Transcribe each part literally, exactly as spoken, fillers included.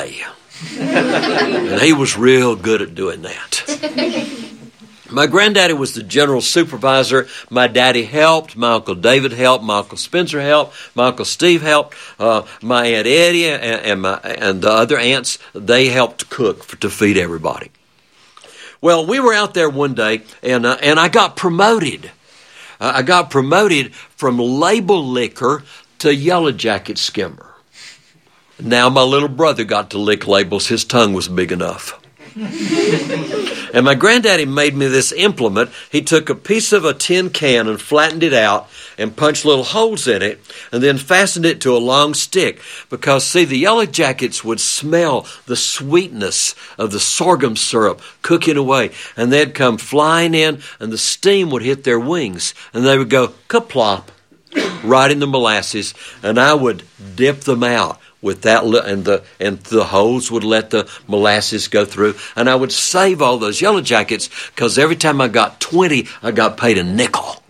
day. And he was real good at doing that. My granddaddy was the general supervisor. My daddy helped. My Uncle David helped. My Uncle Spencer helped. My Uncle Steve helped. Uh, my Aunt Eddie and, and, my, and the other aunts, they helped cook for, to feed everybody. Well, we were out there one day, and uh, and I got promoted. Uh, I got promoted from label licker to Yellow Jacket skimmer. Now my little brother got to lick labels. His tongue was big enough. And my granddaddy made me this implement. He took a piece of a tin can and flattened it out and punched little holes in it and then fastened it to a long stick. Because, see, the Yellow Jackets would smell the sweetness of the sorghum syrup cooking away. And they'd come flying in and the steam would hit their wings. And they would go kaplop right in the molasses. And I would dip them out with that, and the and the holes would let the molasses go through, and I would save all those Yellow Jackets because every time I got twenty, I got paid a nickel.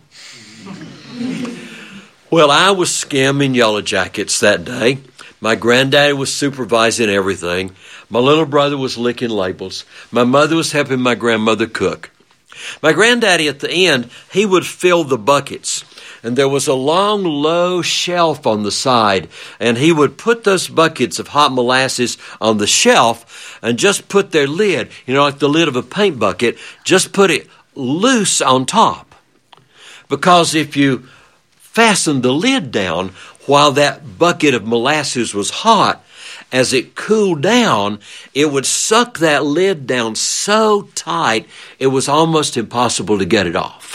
Well, I was skimming Yellow Jackets that day. My granddaddy was supervising everything. My little brother was licking labels. My mother was helping my grandmother cook. My granddaddy, at the end, he would fill the buckets. And there was a long, low shelf on the side, and he would put those buckets of hot molasses on the shelf and just put their lid, you know, like the lid of a paint bucket, just put it loose on top. Because if you fastened the lid down while that bucket of molasses was hot, as it cooled down, it would suck that lid down so tight it was almost impossible to get it off.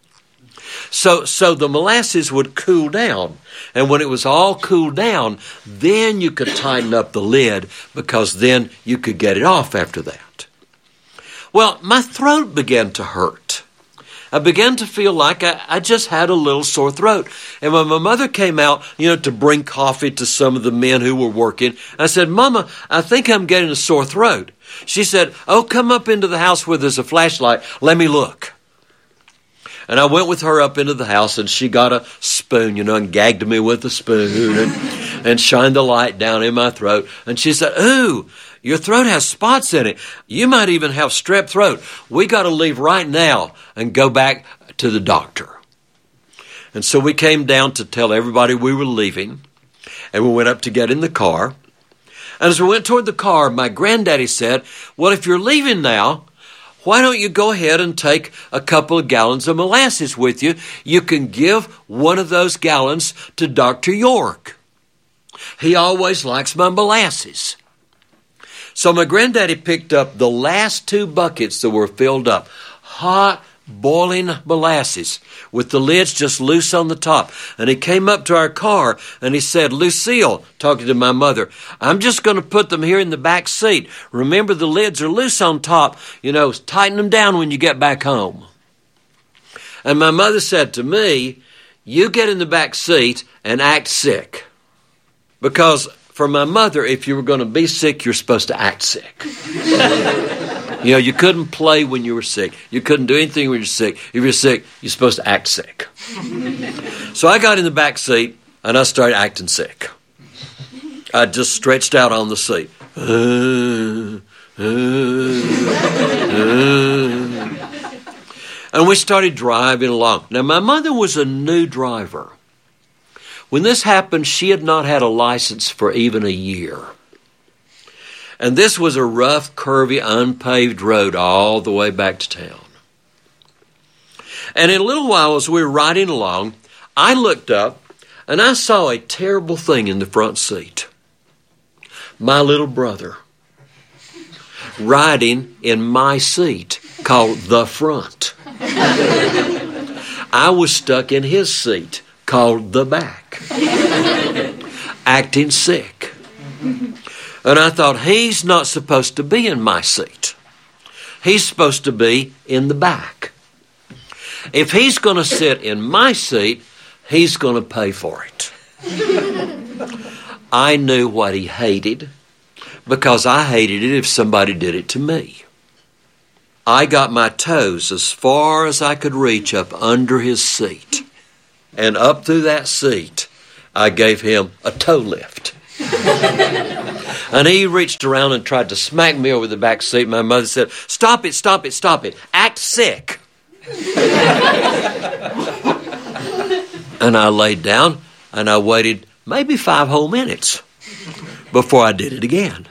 So so the molasses would cool down. And when it was all cooled down, then you could tighten up the lid because then you could get it off after that. Well, my throat began to hurt. I began to feel like I, I just had a little sore throat. And when my mother came out, you know, to bring coffee to some of the men who were working, I said, Mama, I think I'm getting a sore throat. She said, oh, come up into the house where there's a flashlight. Let me look. And I went with her up into the house, and she got a spoon, you know, and gagged me with a spoon and, and shined the light down in my throat. And she said, ooh, your throat has spots in it. You might even have strep throat. We got to leave right now and go back to the doctor. And so we came down to tell everybody we were leaving, and we went up to get in the car. And as we went toward the car, my granddaddy said, well, if you're leaving now, why don't you go ahead and take a couple of gallons of molasses with you? You can give one of those gallons to Doctor York. He always likes my molasses. So my granddaddy picked up the last two buckets that were filled up, hot, boiling molasses with the lids just loose on the top. And he came up to our car and he said, Lucille, talking to my mother, I'm just going to put them here in the back seat. Remember, the lids are loose on top. You know, tighten them down when you get back home. And my mother said to me, you get in the back seat and act sick. Because for my mother, if you were going to be sick, you're supposed to act sick. You know, you couldn't play when you were sick. You couldn't do anything when you're sick. If you're sick, you're supposed to act sick. So I got in the back seat, and I started acting sick. I just stretched out on the seat. Uh, uh, uh. And we started driving along. Now, my mother was a new driver. When this happened, she had not had a license for even a year. And this was a rough, curvy, unpaved road all the way back to town. And in a little while, as we were riding along, I looked up and I saw a terrible thing in the front seat. My little brother riding in my seat called the front. I was stuck in his seat called the back, acting sick. And I thought, he's not supposed to be in my seat. He's supposed to be in the back. If he's going to sit in my seat, he's going to pay for it. I knew what he hated because I hated it if somebody did it to me. I got my toes as far as I could reach up under his seat. And up through that seat, I gave him a toe lift. And he reached around and tried to smack me over the back seat. My mother said, "Stop it, stop it, stop it. Act sick." And I laid down and I waited maybe five whole minutes before I did it again.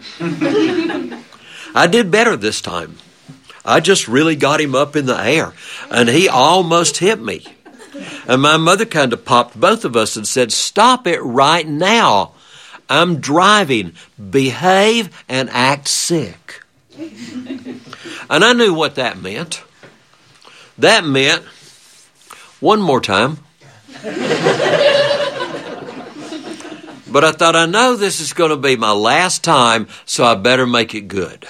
I did better this time. I just really got him up in the air, and he almost hit me. And my mother kind of popped both of us and said, "Stop it right now. I'm driving. Behave and act sick." And I knew what that meant. That meant one more time. But I thought, I know this is going to be my last time, so I better make it good.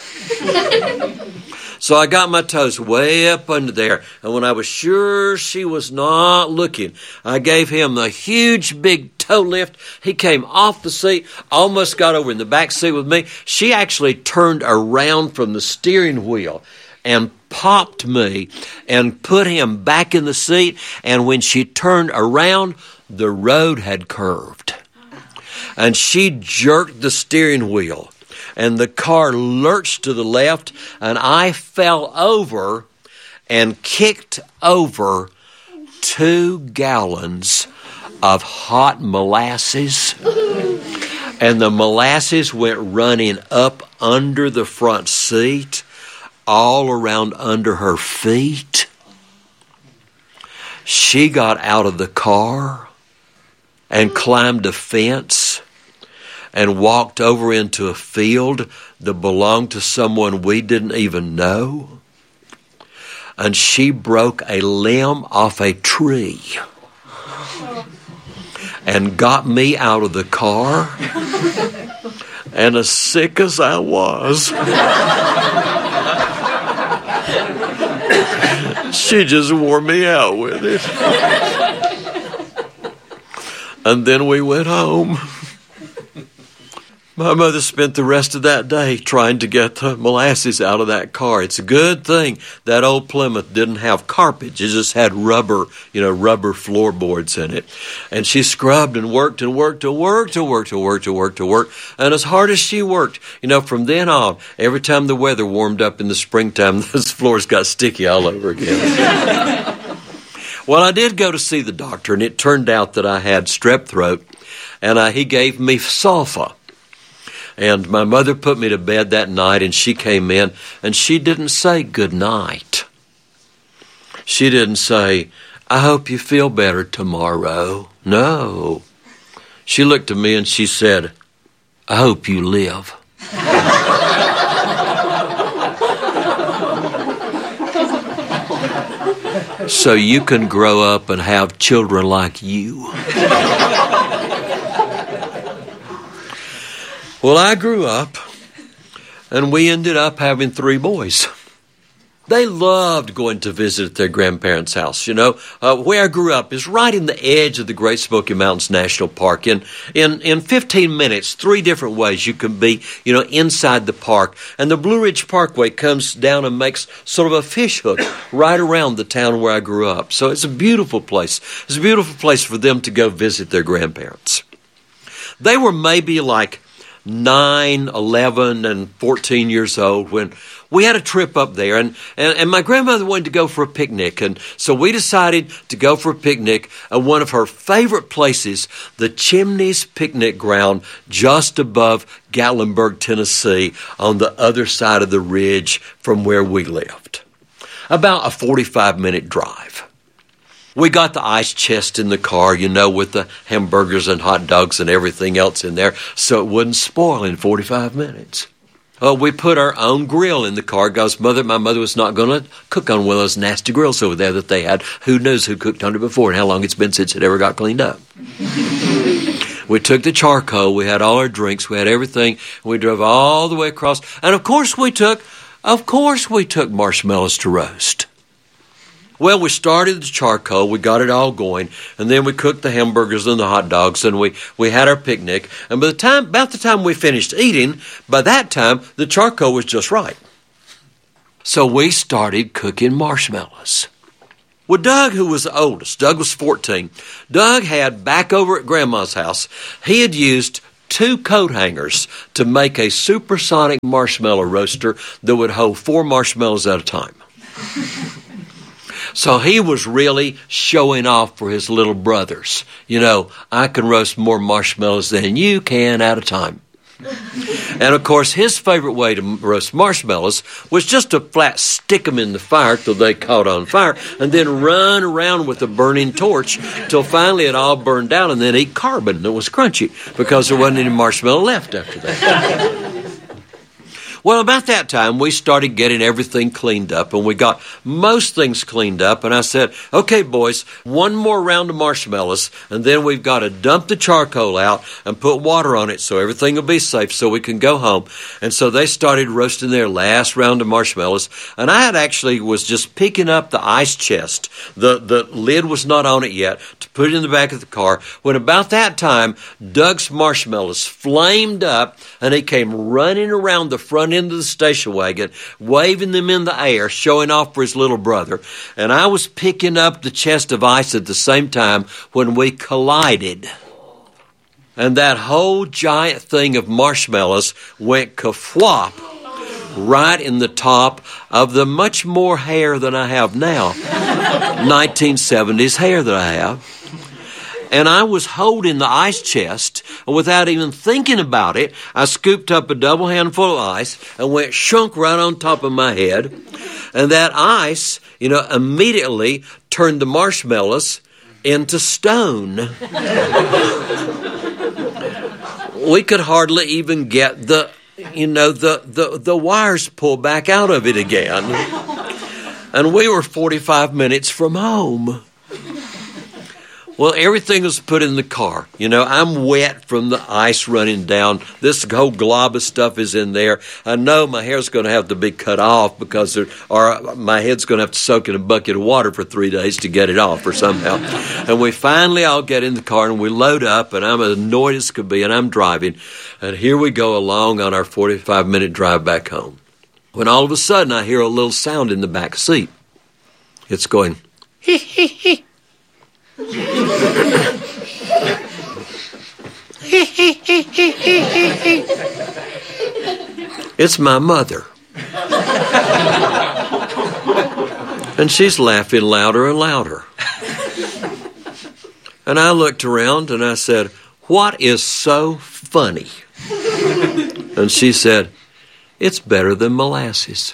So I got my toes way up under there, and when I was sure she was not looking, I gave him a huge big toe lift. He came off the seat, almost got over in the back seat with me. She actually turned around from the steering wheel and popped me and put him back in the seat, and when she turned around, the road had curved. And she jerked the steering wheel, and the car lurched to the left, and I fell over and kicked over two gallons of hot molasses. And the molasses went running up under the front seat, all around under her feet. She got out of the car and climbed a fence and walked over into a field that belonged to someone we didn't even know. And she broke a limb off a tree and got me out of the car. And as sick as I was, she just wore me out with it. And then we went home. My mother spent the rest of that day trying to get the molasses out of that car. It's a good thing that old Plymouth didn't have carpet. It just had rubber, you know, rubber floorboards in it. And she scrubbed and worked and worked and worked and worked and worked and worked and worked. And as hard as she worked, you know, from then on, every time the weather warmed up in the springtime, those floors got sticky all over again. Well, I did go to see the doctor, and it turned out that I had strep throat, and I, he gave me sulfa. And my mother put me to bed that night, and she came in, and she didn't say good night. She didn't say, "I hope you feel better tomorrow." No. She looked at me and she said, "I hope you live." So you can grow up and have children like you. Well, I grew up, and we ended up having three boys. They loved going to visit their grandparents' house. You know, uh, where I grew up is right in the edge of the Great Smoky Mountains National Park. In, in, in fifteen minutes, three different ways you can be, you know, inside the park. And the Blue Ridge Parkway comes down and makes sort of a fish hook right around the town where I grew up. So it's a beautiful place. It's a beautiful place for them to go visit their grandparents. They were maybe like nine, eleven, and fourteen years old when we had a trip up there, and, and, and my grandmother wanted to go for a picnic, and so we decided to go for a picnic at one of her favorite places, the Chimneys Picnic Ground, just above Gatlinburg, Tennessee, on the other side of the ridge from where we lived. About a forty-five minute drive. We got the ice chest in the car, you know, with the hamburgers and hot dogs and everything else in there, so it wouldn't spoil in forty-five minutes. Uh, we put our own grill in the car because mother, my mother was not going to cook on one of those nasty grills over there that they had. Who knows who cooked on it before and how long it's been since it ever got cleaned up. We took the charcoal. We had all our drinks. We had everything. We drove all the way across. And of course we took, of course we took marshmallows to roast. Well, we started the charcoal, we got it all going, and then we cooked the hamburgers and the hot dogs, and we, we had our picnic. And by the time, about the time we finished eating, by that time, the charcoal was just right. So we started cooking marshmallows. Well, Doug, who was the oldest, Doug was fourteen, Doug had, back over at Grandma's house, he had used two coat hangers to make a supersonic marshmallow roaster that would hold four marshmallows at a time. So he was really showing off for his little brothers. You know, I can roast more marshmallows than you can at a time. And, of course, his favorite way to roast marshmallows was just to flat stick them in the fire till they caught on fire and then run around with a burning torch till finally it all burned out and then eat carbon that was crunchy because there wasn't any marshmallow left after that. Well, about that time, we started getting everything cleaned up, and we got most things cleaned up, and I said, okay, boys, one more round of marshmallows, and then we've got to dump the charcoal out and put water on it so everything will be safe so we can go home. And so they started roasting their last round of marshmallows, and I had actually was just picking up the ice chest. The, the lid was not on it yet to put it in the back of the car, when about that time, Doug's marshmallows flamed up, and he came running around the front into the station wagon, waving them in the air, showing off for his little brother. And I was picking up the chest of ice at the same time when we collided. And that whole giant thing of marshmallows went kafwop right in the top of the much more hair than I have now. nineteen seventies hair that I have. And I was holding the ice chest, and without even thinking about it, I scooped up a double handful of ice and went shunk right on top of my head. And that ice, you know, immediately turned the marshmallows into stone. We could hardly even get the, you know, the, the, the wires pulled back out of it again. And we were forty-five minutes from home. Well, everything was put in the car. You know, I'm wet from the ice running down. This whole glob of stuff is in there. I know my hair's going to have to be cut off because there, or my head's going to have to soak in a bucket of water for three days to get it off or somehow. And we finally all get in the car and we load up, and I'm as annoyed as could be, and I'm driving. And here we go along on our forty-five minute drive back home. When all of a sudden I hear a little sound in the back seat. It's going, hee hee hee. It's my mother. And she's laughing louder and louder. And I looked around and I said, what is so funny? And she said, it's better than molasses.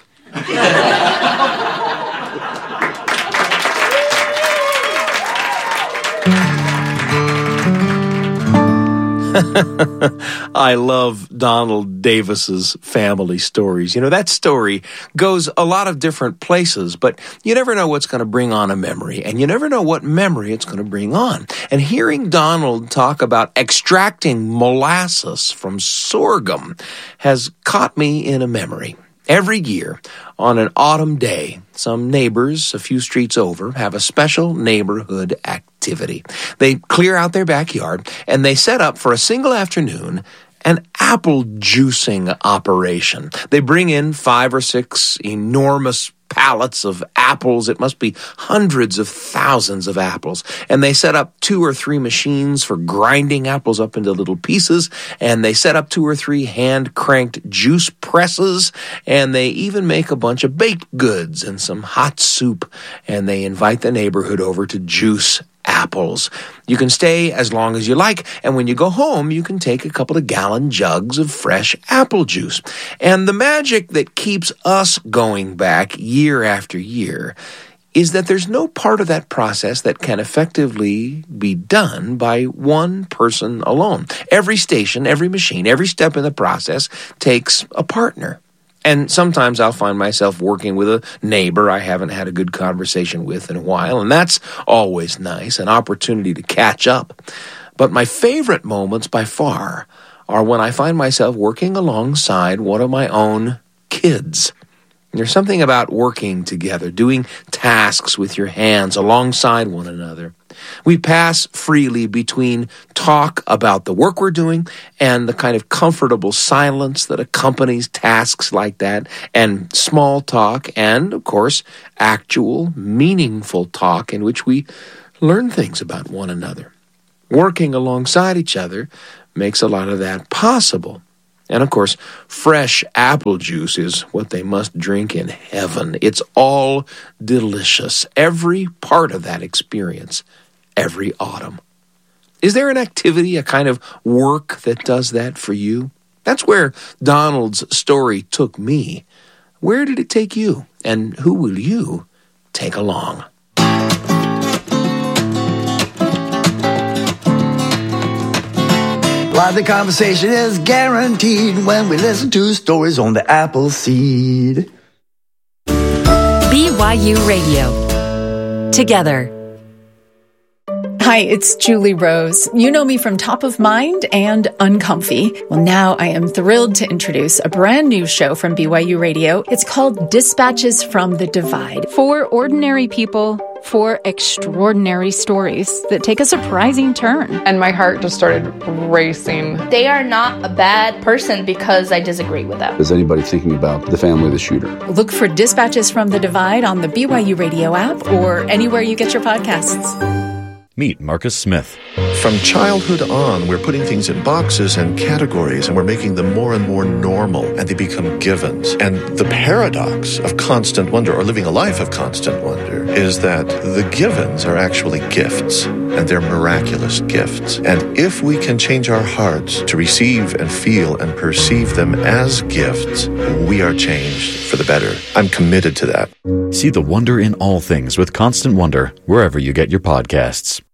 I love Donald Davis's family stories. You know, that story goes a lot of different places, but you never know what's going to bring on a memory, and you never know what memory it's going to bring on. And hearing Donald talk about extracting molasses from sorghum has caught me in a memory. Every year, on an autumn day, some neighbors a few streets over have a special neighborhood activity. They clear out their backyard, and they set up for a single afternoon an apple juicing operation. They bring in five or six enormous pallets of apples. It must be hundreds of thousands of apples. And they set up two or three machines for grinding apples up into little pieces. And they set up two or three hand-cranked juice presses. And they even make a bunch of baked goods and some hot soup. And they invite the neighborhood over to juice apples. You can stay as long as you like, and when you go home, you can take a couple of gallon jugs of fresh apple juice. And the magic that keeps us going back year after year is that there's no part of that process that can effectively be done by one person alone. Every station, every machine, every step in the process takes a partner. And sometimes I'll find myself working with a neighbor I haven't had a good conversation with in a while, and that's always nice, an opportunity to catch up. But my favorite moments by far are when I find myself working alongside one of my own kids. There's something about working together, doing tasks with your hands alongside one another. We pass freely between talk about the work we're doing and the kind of comfortable silence that accompanies tasks like that, and small talk, and, of course, actual, meaningful talk in which we learn things about one another. working alongside each other makes a lot of that possible. And of course, fresh apple juice is what they must drink in heaven. It's all delicious, every part of that experience, every autumn. Is there an activity, a kind of work that does that for you? That's where Donald's story took me. Where did it take you? And who will you take along? Lively conversation is guaranteed when we listen to stories on the Appleseed. B Y U Radio. Together. Hi, it's Julie Rose. You know me from Top of Mind and Uncomfy. Well, now I am thrilled to introduce a brand new show from B Y U Radio. It's called Dispatches from the Divide. For ordinary people, for extraordinary stories that take a surprising turn. And my heart just started racing. They are not a bad person because I disagree with them. Is anybody thinking about the family of the shooter? Look for Dispatches from the Divide on the B Y U Radio app or anywhere you get your podcasts. Meet Marcus Smith. From childhood on, we're putting things in boxes and categories, and we're making them more and more normal, and they become givens. And the paradox of constant wonder, or living a life of constant wonder, is that the givens are actually gifts, and they're miraculous gifts. And if we can change our hearts to receive and feel and perceive them as gifts, we are changed for the better. I'm committed to that. See the wonder in all things with Constant Wonder, wherever you get your podcasts.